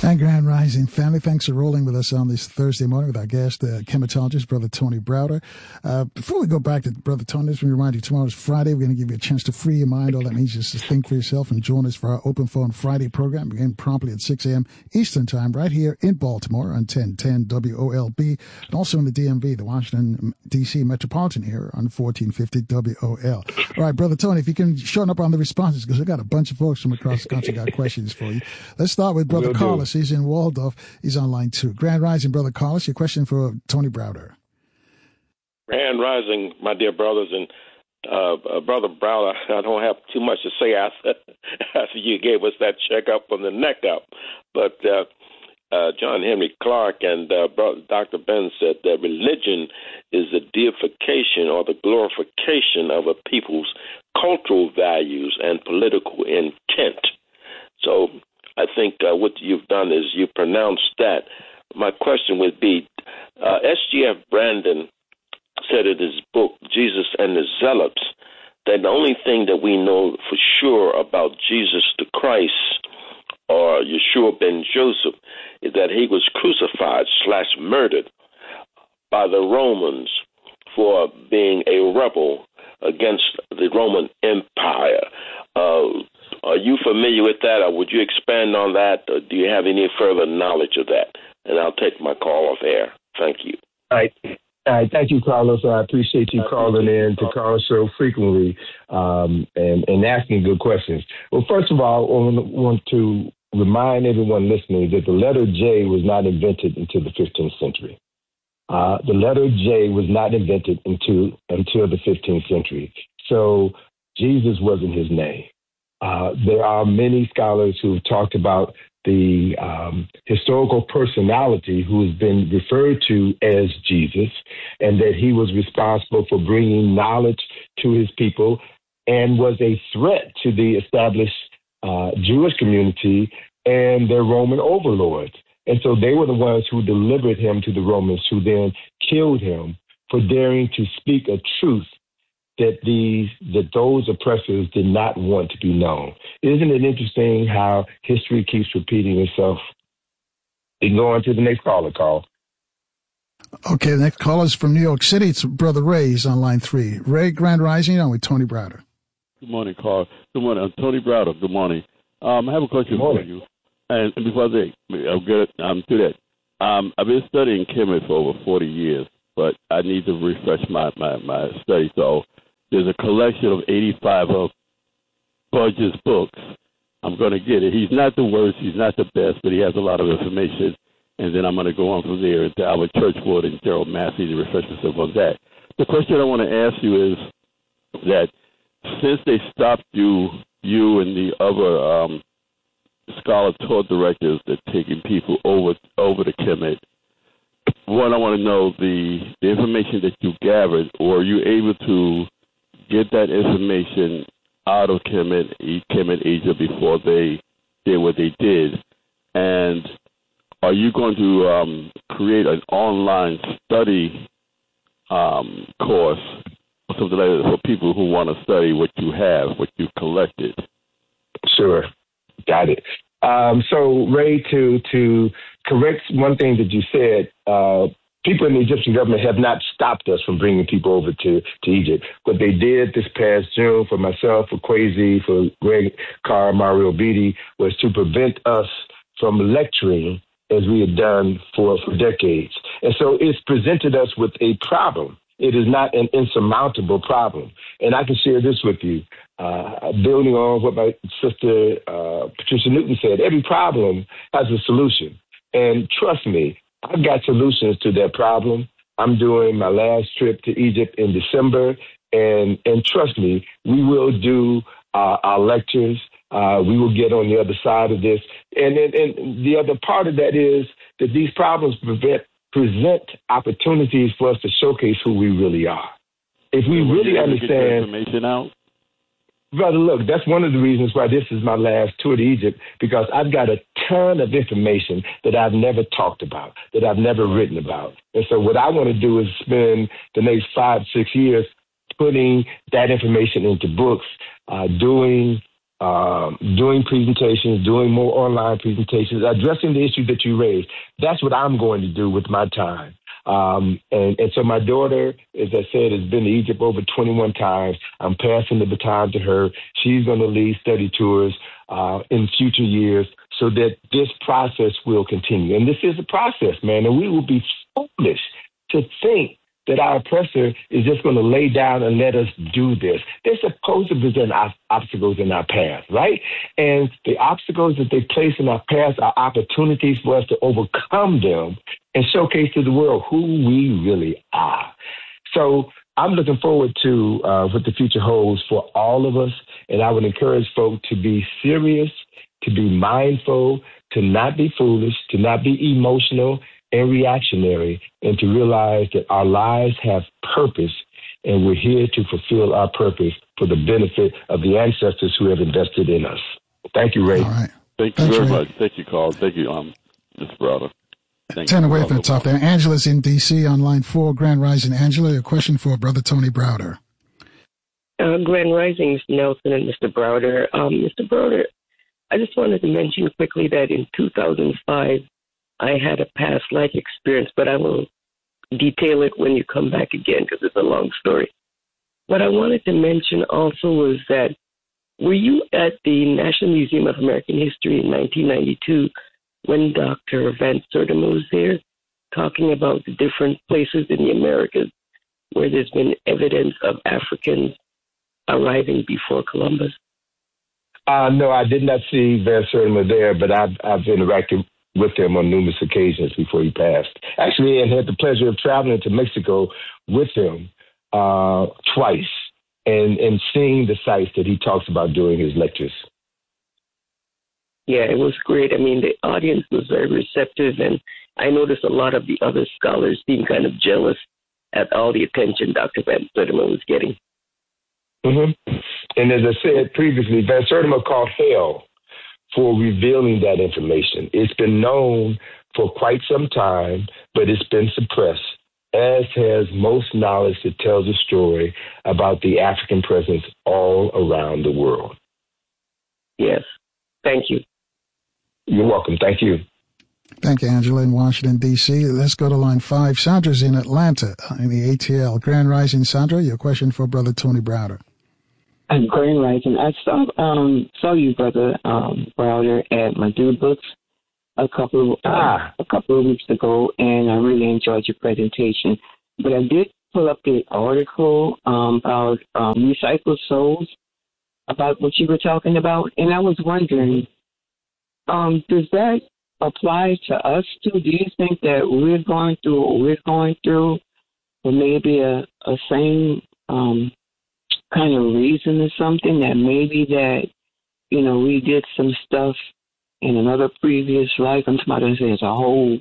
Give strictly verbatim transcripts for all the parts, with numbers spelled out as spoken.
And Grand Rising family, thanks for rolling with us on this Thursday morning with our guest, the chematologist, Brother Tony Browder. Uh, before we go back to Brother Tony, let me remind you, tomorrow's Friday. We're going to give you a chance to free your mind. All that means is to think for yourself and join us for our Open Phone Friday program. Begin promptly at six a.m. Eastern Time right here in Baltimore on ten ten W O L B, and also in the D M V, the Washington, D C metropolitan area on fourteen fifty W O L. All right, Brother Tony, if you can shorten up on the responses, because we've got a bunch of folks from across the country got questions for you. Let's start with Brother Carlos. He's in Waldorf. He's on line two. Grand Rising, Brother Carlos. Your question for Tony Browder. Grand Rising, my dear brothers, and uh, uh, Brother Browder, I don't have too much to say after, after you gave us that checkup on the neck up. But uh, uh, John Henry Clark and uh, Doctor Ben said that religion is the deification or the glorification of a people's cultural values and political intent. So I think uh, what you've done is you pronounced that. My question would be, uh, S G F Brandon said in his book, Jesus and the Zealots, that the only thing that we know for sure about Jesus the Christ or Yeshua ben Joseph is that he was crucified slash murdered by the Romans for being a rebel against the Roman Empire. Uh, Are you familiar with that, or would you expand on that, or do you have any further knowledge of that? And I'll take my call off air. Thank you. All right. All right. Thank you, Carlos. I appreciate you I calling appreciate in to Carl so frequently um, and, and asking good questions. Well, first of all, I want to remind everyone listening that the letter J was not invented until the fifteenth century. Uh, the letter J was not invented until, until the fifteenth century. So Jesus wasn't his name. Uh, there are many scholars who have talked about the um, historical personality who has been referred to as Jesus, and that he was responsible for bringing knowledge to his people and was a threat to the established uh, Jewish community and their Roman overlords. And so they were the ones who delivered him to the Romans, who then killed him for daring to speak a truth that these that those oppressors did not want to be known. Isn't it interesting how history keeps repeating itself? We can go on to the next caller, Carl. Okay, the next caller is from New York City. It's Brother Ray. He's on line three. Ray, Grand Rising, on with Tony Browder. Good morning, Carl. Good morning. I'm Tony Browder. Good morning. Um, I have a question for you. And before I say, I'm good. I'm to that. Um, I've been studying Kemet for over forty years, but I need to refresh my, my, my study. So there's a collection of eighty-five of Burgess books. I'm going to get it. He's not the worst. He's not the best, but he has a lot of information. And then I'm going to go on from there to Albert Churchward and Gerald Massey to refresh myself on that. The question I want to ask you is that since they stopped you, you and the other um, scholar tour directors that are taking people over over to Kemet, one, I want to know the, the information that you gathered, or are you able to get that information out of Kemet, Kemet Egypt before they did what they did? And are you going to um, create an online study um, course or something like that for people who want to study what you have, what you've collected? Sure. Got it. Um, so, Ray, to to correct one thing that you said, uh, people in the Egyptian government have not stopped us from bringing people over to, to Egypt. What they did this past June for myself, for Kwesi, for Greg Carr, Mario Beatty, was to prevent us from lecturing as we had done for, for decades. And so it's presented us with a problem. It is not an insurmountable problem. And I can share this with you. Uh, building on what my sister uh, Patricia Newton said, every problem has a solution. And trust me, I've got solutions to that problem. I'm doing my last trip to Egypt in December. And, and trust me, we will do uh, our lectures. Uh, we will get on the other side of this. And, and, and the other part of that is that these problems prevent, present opportunities for us to showcase who we really are. If we so really understand get the information out, brother, look, that's one of the reasons why this is my last tour to Egypt, because I've got a ton of information that I've never talked about, that I've never written about. And so what I want to do is spend the next five, six years putting that information into books, uh, doing um, doing presentations, doing more online presentations, addressing the issues that you raised. That's what I'm going to do with my time. Um, and, and so my daughter, as I said, has been to Egypt over twenty-one times. I'm passing the baton to her. She's going to lead study tours uh, in future years so that this process will continue. And this is a process, man, and we will be foolish to think that our oppressor is just going to lay down and let us do this. They're supposed to present obstacles in our path, right? And the obstacles that they place in our path are opportunities for us to overcome them and showcase to the world who we really are. So I'm looking forward to uh, what the future holds for all of us, and I would encourage folks to be serious, to be mindful, to not be foolish, to not be emotional and reactionary, and to realize that our lives have purpose, and we're here to fulfill our purpose for the benefit of the ancestors who have invested in us. Thank you, Ray. All right. Thank you Thanks, very Ray. much. Thank you, Carl. Thank you, um, Mister Browder. Thank Turn you, away brother. from the top there. Angela's in D C on line four. Grand Rising. Angela, a question for Brother Tony Browder. Uh, Grand Rising, Mister Nelson and Mister Browder. Um, Mister Browder, I just wanted to mention quickly that in two thousand five, I had a past life experience, but I will detail it when you come back again because it's a long story. What I wanted to mention also was that, were you at the National Museum of American History in nineteen ninety-two when Doctor Van Sertima was there talking about the different places in the Americas where there's been evidence of Africans arriving before Columbus? Uh, no, I did not see Van Sertima there, but I've, I've interacted with him on numerous occasions before he passed. Actually, and had the pleasure of traveling to Mexico with him uh, twice and, and seeing the sites that he talks about during his lectures. Yeah, it was great. I mean, the audience was very receptive, and I noticed a lot of the other scholars seemed kind of jealous at all the attention Doctor Van Sertima was getting. Mm-hmm. And as I said previously, Van Sertima called hell for revealing that information. It's been known for quite some time, but it's been suppressed, as has most knowledge that tells a story about the African presence all around the world. Yes. Thank you. You're welcome. Thank you. Thank you, Angela, in Washington, D C Let's go to line five. Sandra's in Atlanta in the A T L. Grand Rising, Sandra, your question for Brother Tony Browder. I'm Grand Rising. I saw um saw you, Brother um, Browder, at my Dude Books a couple uh, ah. a couple of weeks ago, and I really enjoyed your presentation. But I did pull up the article um, about um, recycled souls, about what you were talking about, and I was wondering, um, does that apply to us too? Do you think that we're going through what we're going through, or maybe a, a same um, kind of reason or something, that maybe that, you know, we did some stuff in another previous life, I'm talking about as a whole,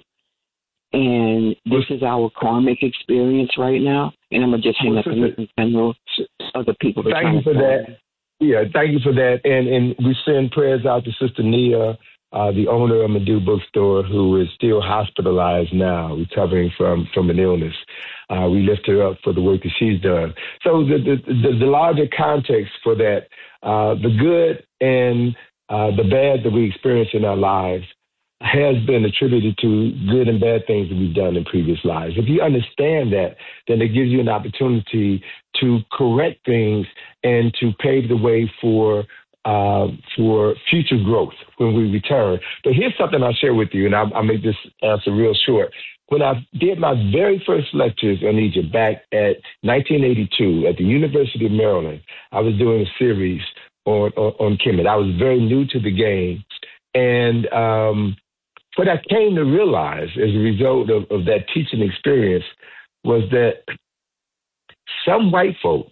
and this is our karmic experience right now, and I'm going to just hang up and I know other people. Thank you for that. Yeah, thank you for that. And and we send prayers out to Sister Nia, uh, the owner of Madu Bookstore, who is still hospitalized now, recovering from, from an illness. Uh, we lift her up for the work that she's done. So the the, the, the larger context for that, uh, the good and uh, the bad that we experience in our lives has been attributed to good and bad things that we've done in previous lives. If you understand that, then it gives you an opportunity to correct things and to pave the way for uh, for future growth when we return. But here's something I'll share with you, and I'll, I'll make this answer real short. When I did my very first lectures on Egypt back at nineteen eighty-two at the University of Maryland, I was doing a series on, on, on Kemet. I was very new to the game. And um, what I came to realize as a result of, of that teaching experience was that some white folk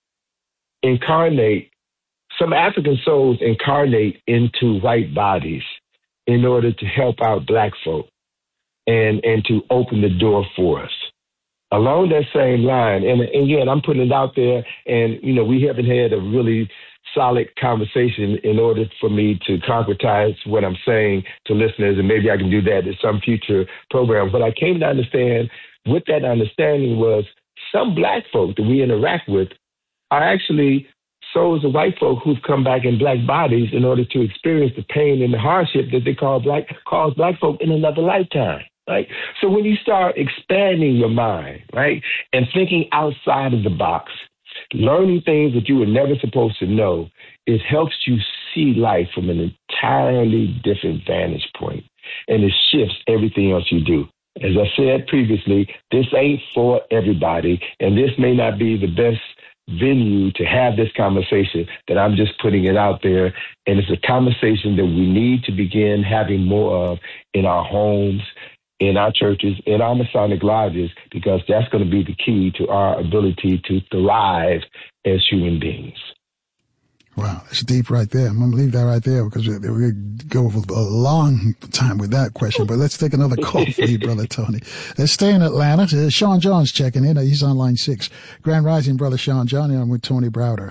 incarnate, some African souls incarnate into white bodies in order to help out black folk and, and to open the door for us. Along that same line, and again, I'm putting it out there, and, you know, we haven't had a really solid conversation in order for me to concretize what I'm saying to listeners, and maybe I can do that in some future program. What I came to understand with that understanding was some black folk that we interact with are actually souls of white folk who've come back in black bodies in order to experience the pain and the hardship that they call black, cause black folk in another lifetime. Right? So when you start expanding your mind, right, and thinking outside of the box, learning things that you were never supposed to know, it helps you see life from an entirely different vantage point, and it shifts everything else you do. As I said previously, this ain't for everybody, and this may not be the best venue to have this conversation, that I'm just putting it out there, and it's a conversation that we need to begin having more of in our homes, in our churches, in our Masonic lodges, because that's going to be the key to our ability to thrive as human beings. Wow, that's deep right there. I'm going to leave that right there because we we go for a long time with that question. But let's take another call for you, Brother Tony. Let's stay in Atlanta. Uh, Sean John's checking in. He's on line six. Grand Rising, Brother Sean John. I'm with Tony Browder.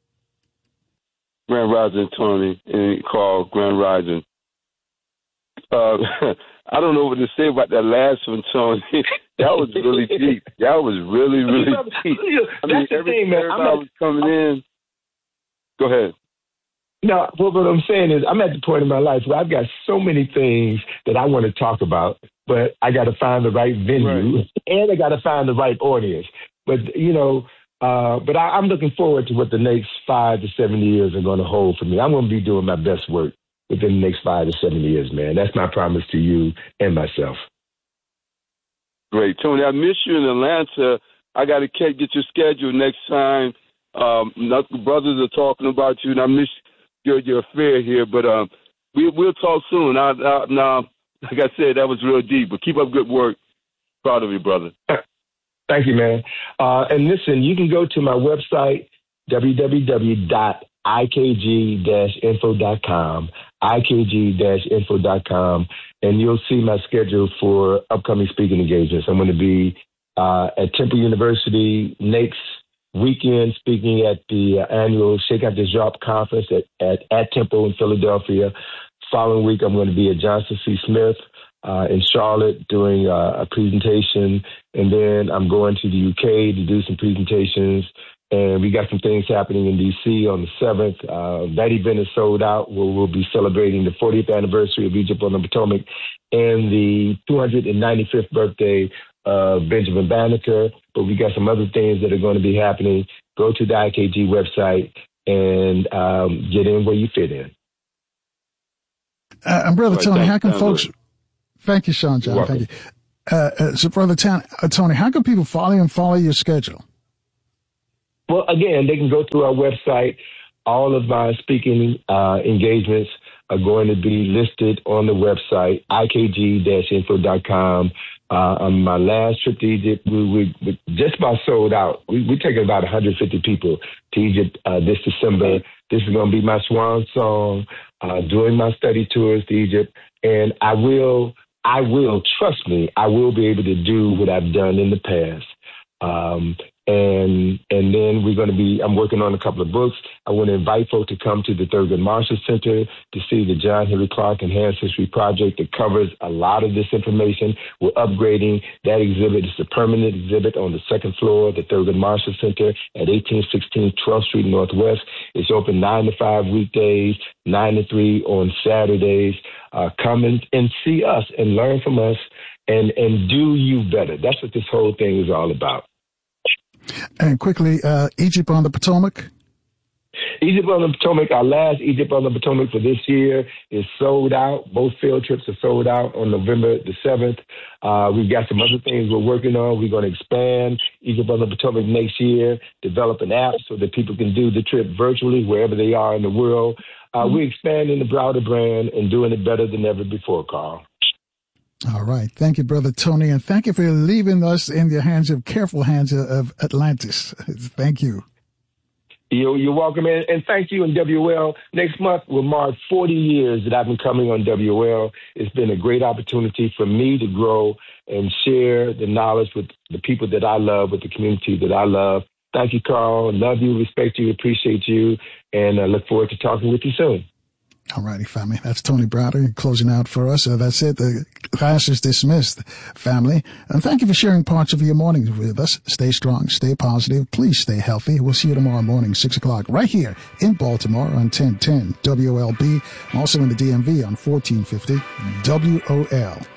Grand Rising, Tony, and Carl. Grand Rising. Uh, I don't know what to say about that last one, Tony. That was really deep. That was really, really deep. I mean, every thing, man. I was coming in. Go ahead. No, what, what I'm saying is I'm at the point in my life where I've got so many things that I want to talk about, but I got to find the right venue, right, and I got to find the right audience. But, you know, uh, but I, I'm looking forward to what the next five to seven years are going to hold for me. I'm going to be doing my best work within the next five to seven years, man. That's my promise to you and myself. Great. Tony, I miss you in Atlanta. I got to get your schedule next time. Um, brothers are talking about you, and I miss your your affair here. But um, we, we'll talk soon. I, I, now, like I said, that was real deep. But keep up good work. Proud of you, brother. Thank you, man. Uh, and listen, you can go to my website, w w w dot i k g dash info dot com, i k g dash info dot com, and you'll see my schedule for upcoming speaking engagements. I'm going to be uh, at Temple University next weekend speaking at the uh, annual Shake Out the Drop conference at, at, at Temple in Philadelphia. Following week, I'm going to be at Johnson C. Smith uh, in Charlotte doing uh, a presentation. And then I'm going to the U K to do some presentations. And we got some things happening in D C on the seventh. Uh, that event is sold out. We'll, we'll be celebrating the fortieth anniversary of Egypt on the Potomac and the two hundred ninety-fifth birthday of Benjamin Banneker. But we got some other things that are going to be happening. Go to the I K G website and um, get in where you fit in. Uh, and Brother Tony, how can folks... Thank you, Sean John. Thank you. Uh, uh, so, Brother T- uh, Tony, how can people follow you and follow your schedule? Well, again, they can go through our website. All of my speaking uh, engagements are going to be listed on the website, i k g dash info dot com. Uh, on my last trip to Egypt, we, we, we just about sold out. We, we're taking about one hundred fifty people to Egypt uh, this December. This is going to be my swan song, uh, doing my study tours to Egypt. And I will, I will, trust me, I will be able to do what I've done in the past. Um, and and then we're going to be, I'm working on a couple of books. I want to invite folks to come to the Thurgood Marshall Center to see the John Henry Clark Enhanced History Project that covers a lot of this information. We're upgrading that exhibit. It's a permanent exhibit on the second floor of the Thurgood Marshall Center at eighteen sixteen twelfth Street Northwest. It's open nine to five weekdays, nine to three on Saturdays. Uh, come and, and see us and learn from us and, and do you better. That's what this whole thing is all about. And quickly, uh, Egypt on the Potomac? Egypt on the Potomac, our last Egypt on the Potomac for this year is sold out. Both field trips are sold out on November the seventh. Uh, we've got some other things we're working on. We're going to expand Egypt on the Potomac next year, develop an app so that people can do the trip virtually wherever they are in the world. Uh, mm-hmm. We're expanding the Browder brand and doing it better than ever before, Carl. All right. Thank you, Brother Tony. And thank you for leaving us in the hands of careful hands of Atlantis. Thank you. You're, you're welcome. And, and thank you. And W L, next month will mark forty years that I've been coming on W L. It's been a great opportunity for me to grow and share the knowledge with the people that I love, with the community that I love. Thank you, Carl. Love you, respect you, appreciate you, and I look forward to talking with you soon. All righty, family. That's Tony Browder closing out for us. Uh, that's it. Uh, Class is dismissed, family. And thank you for sharing parts of your mornings with us. Stay strong, stay positive. Please stay healthy. We'll see you tomorrow morning, six o'clock, right here in Baltimore on ten ten W O L B. Also in the D M V on fourteen fifty W O L.